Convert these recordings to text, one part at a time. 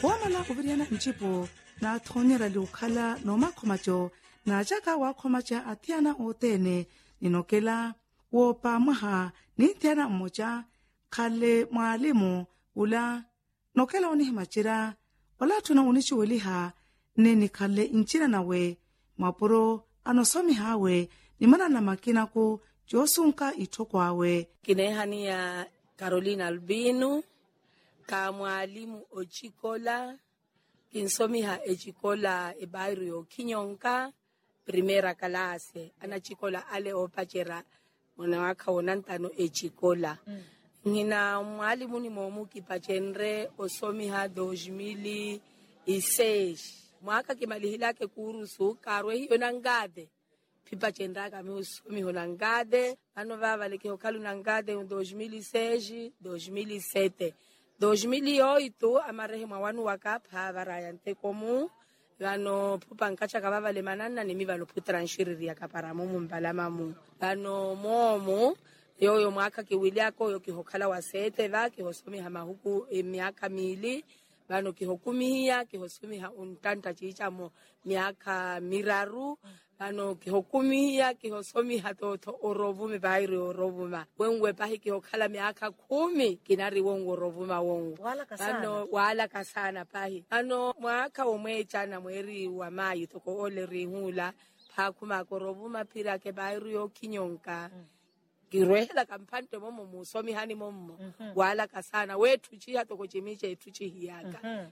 wamala ubiriana nchipo na thonyera liukhala nomakhomacho na jaka wakhomacha atiana otene ninokela wopa mwaha nitiana mmoja khale mwalimu ula nokela onihimachira wala tuna unichiweliha neni khale inchira nawe mwapuro anosomi hawe nimana na makina ku josunka itokwawe kinehani ya Carolina Albino ka mwalimu ochikola kinsomiha echikola ebairro Kinyonka primera clase ana chikola ale opachera mwana waka onantano echikola ngina mwalimu ni momu kipachenre osomiha 2006 mwaka kimalihila ke kurusu karwe hiyo nangade pipa chendaka mi usomi honangade ano vava leke hokalu nangade 2006 2007 2008 amarehemu wanu wakapha varayante komu vano pupa nkacha kavava le manana nimi vano putra nshiriri yakaparamu mumbalamamu vano momu yoyo mwaka kiwiliako yo kihokala wasete va kihosomi hamahuku miaka mili vano kihokumihia kihosomi ha untanta chichamo miaka miraru vano kihokumihia kihosomi hatoto orovume vairi orovuma wenwe pahi kihokala miaka 10 kinari wongo orovuma wongo vano wala kasana pahi vano mwaka omwechana mweri wa mayu toko ole rihula pakuma korovuma pira ke vairi yo Kinyonka kirwela kampante momo musomi hani momo wala kasana wetu chiha toko chimiche etuchi hiyaka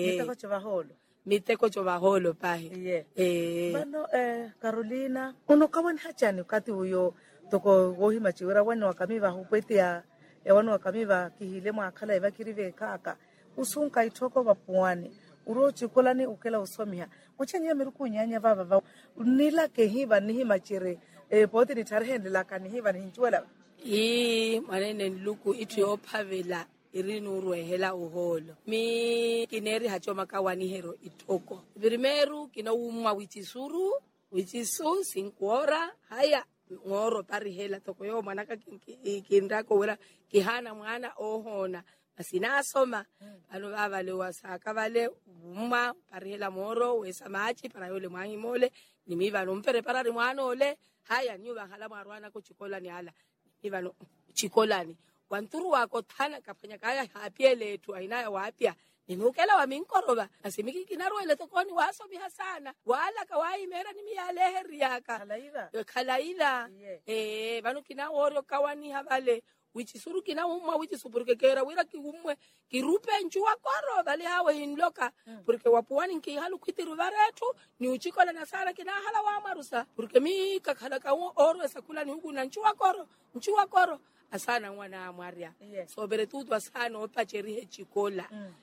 miteko chovaholo pahe bano Carolina unokawani hachani ukati uyo toko wohi machiwera wani wakamiva hupetia wani wakamiva kihile mwakala eva kirive kaka usunka itoko wapuwani urochi kolani ukela usomiha mchanya miruku nyanya vava nila kehiva nihi machire poti ni tarhende laka nihiva nihinchuela manene luku itu yophavela irinurwe hela uholo mi kineri hachoma kawani hero itoko primeru kina umwa wichisuru wichisu 5 hora haya ngoro pari hela toko yo manaka kindako wera kihana mwana ohona asina soma alo baba le wasaka vale umma pari hela moro wesa machi para yole mwangi mole nimiva nompere para mwana ole haya nyuba hala marwana ko chikola ni hala ivano chikolani wanturu wako thana kafanya kaya hapiele tu aina wapya nimukela wa minkoroba asimiki kinarwele tokoni wasomi hasana wala kawai mera nimiyalehe yaka khalaila banu kinaworo kawani habale wichisuru kina umma wichisupurike kera wira kiumwe kirupe njuwa koro bali hawe hinloka porque wapuani nkihalu kwitiru baretu ni uchikola na sara kina hala wa marusa porque mi kakhala ka oro sakula ni huku na njuwa koro asana mwana Maria so beretutu asana opacheri chikola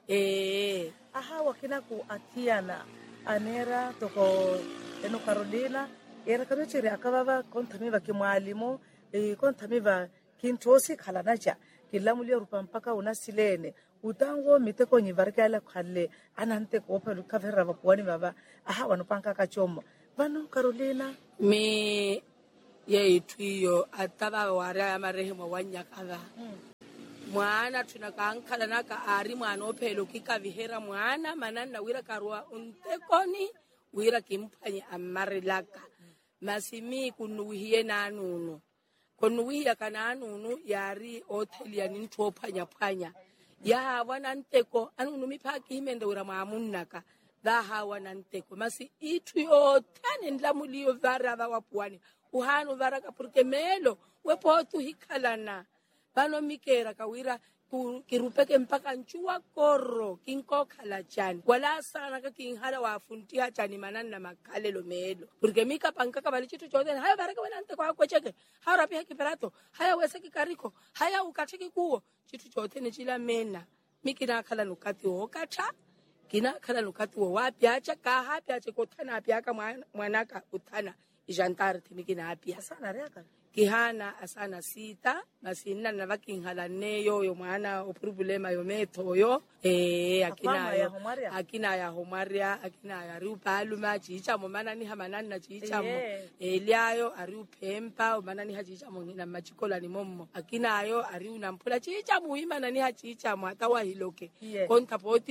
aha wakina ku atiana anera toko eno Carolina era kamecheri akababa kontamiva kimwalimu kontamiva kintosi khalanacha kilamulia rupa mpaka unasilene utango miteko nyivarikala khale anante kopha lukavera vapuani baba aha wanopanga kachomo vano Carolina mi ye itwiyo ataba wara ya marehemu wanyakava mwana tunakankhala naka ari mwana ophelo kikavihera mwana manana wira karwa untekoni wira kimphanye amarilaka masimi kunuhiye nanuno konuhiya kananunu yari hotel ya nintophanya phanya ya wana nteko anunu miphaki himende wira mamunaka daha wana nteko masi itwiyo tane ndlamuliyo vara vawapuani uhanu varaka porque melo wepotu hikalana bano mikera kawira kirupeke mpaka nchuwa koro kinkokhala chani wala sana ka kinhala wafuntia chani manana makalelo melo porque mika pankaka bali chitu chote haya baraka wenante kwa kwecheke haya rapi hakiperato haya weseki kariko haya ukacheki kuo chitu chote ni chila mena mikina khala nukati okata kina khala nukati wapi acha ka hapi acha kotana api aka mwanaka utana ijantare timikina apia sana reka kihana asana sita masina na vakinhala neyo yo mwana oproblema yo meto yo akina ya homaria akina ya rupaluma chicha mo mana ni hamanani na chicha mo eliayo ari upempa mana ni hachicha mo ngina machikola ni mommo akina ayo ari unampula chicha muhima na ni hachicha mo atawa hiloke kontapoti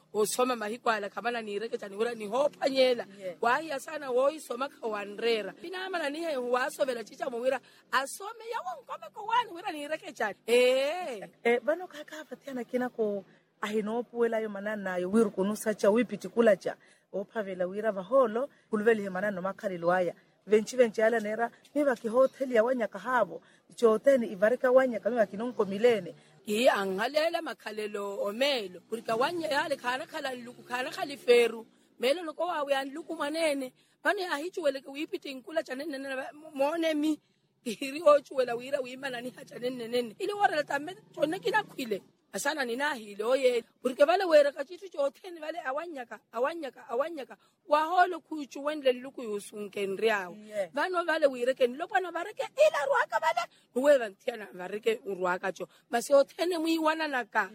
osoma mahikwala khamana ni irekecha ni wira ni hopanyela waya sana wo isoma khawanrera pinamana ni he wasovela chicha mwira asome yawo ngome ko wani wira ni irekecha bano kakava tiana kina ko ahinopuela yo manana yo wiru kunusa cha wipitikula cha ophavela wira vaholo kuluveli he manana makhalilwaya venchi ala nera miba ki hotel ya wanya kahabo choteni ivareka wanya kamiba kinonko milene anghalela makhalelo omelo kurika wanya yale khana khala luku khana khaliferu melo loko wawe an luku manene bani ahichuwele ke wipiti nkula chanene mone mi iri ochuwela wira wimana ni hachanene ile wara tamme tone kina khwile asana ninahile oye kurike vale wera kachitu chotheni vale awanyaka waholo kuchu wendle luku yusunkenriawo vano vale wirekeni lopana vareke ila ruaka vale uweva ntiana vareke uruaka cho masi othene muiwana naka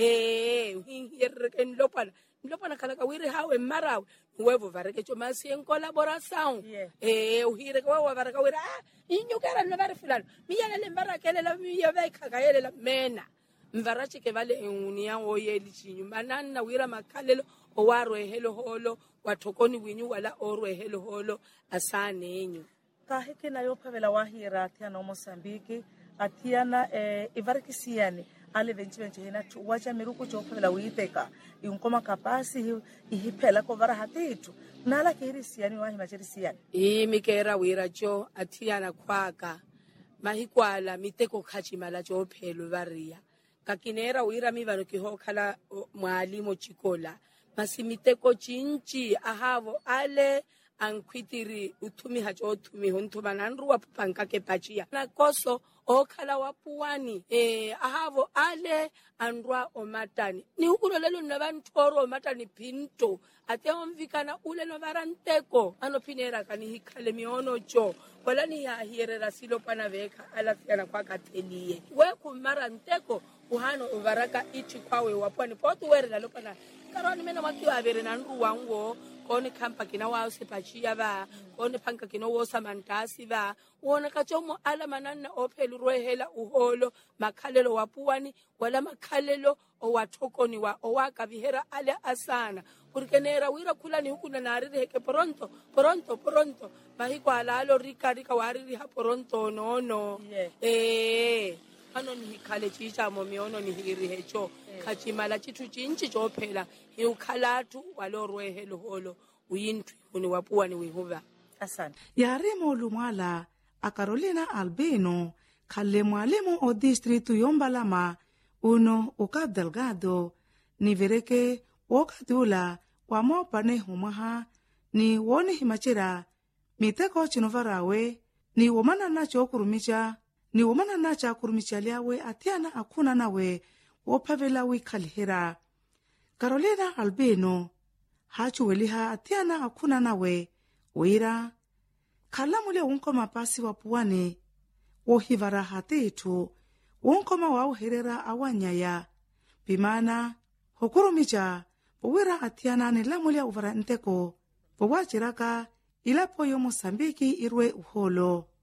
yerekeni lopana kala ka wiri hawe marawe uwevo vareke cho masi en colaboração uhireke wa vareka wira inyukera no vare fulano miyalele mbarakele la miyaveka kayele mena mvarache ke vale unia oyeli chinyu manana wira makhalelo owarwe helo holo wathokoni winyu wala orwe helo holo asanenyu kaheke na yophavela wahira atiana Mozambique atiana ivarikisiani ale venchi hina wacha miruku chophavela uiteka inkoma kapasi ihiphela ko vara hatitu nala kirisiani wahi machirisiani mikera wira cho atiana kwaka mahikwala miteko khachimala chophelo varia kakinera wira mivano kihokhala mwalimu chikola masimiteko chinchi ahavo ale ankwitiri uthumi hacho uthumi hunthuma nanruwa pupanka ke pachia na koso okhala wapuwani ahavo ale anrwa omatani ni hukulo lelo nabantoro omatani pinto ate omvikana ule no varanteko anopinera kani hikhale miono cho wala ni ya hierera silo pana veka ala fiana kwa kateliye we kumara nteko uhano uvaraka ichi kwawe wapwani potu were na lopana karoni mena wakiwa avere na nruwa ngo kone kampa kina wao sepachia va kone panka kina wo samantasi va wona kachomo ala manana ophelu rohela uholo makhalelo wapuwani wala makhalelo owathokoni wa owaka vihera ale asana kurkenera wira khulani hukuna narire heke pronto mahikwa alalo rika wariri ha pronto no ano ni hikhale chicha momiono ni hiri hecho khachimala chitu chinchi chophela hiukhalatu walorwe helo holo uyintwi uni wapuwa ni wihuva asante yarimo lumwala a Carolina Albino khale mwalimu o distritu yombalama uno o Cabo Delgado ni vereke okadula wa mopane humaha ni wone himachira miteko chinovarawe ni womana nacho kurumicha ni womana nacha kurumicha liawe atiana akuna nawe wopavela wikhalihira Carolina Albino hachuweliha atiana akuna nawe wira khalamule unkoma pasi wapuwane wohivara hatitu unkoma wauherera awanyaya pimana hukurumicha powira atiana nilamule uvara nteko powachiraka ilapo yo Mozambique irwe uholo